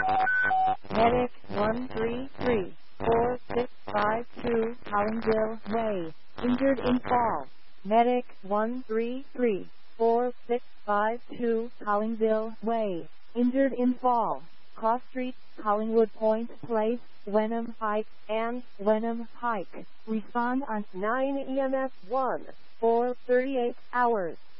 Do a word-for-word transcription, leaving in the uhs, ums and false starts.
Medic one three three four six five two Collinsville Way, injured in fall. Medic one three three four six five two Collinsville Way, injured in fall. Cross Street, Collingwood Point Place, Wenham Pike, and Wenham Pike. Respond on nine E M S one for thirty-eight hours.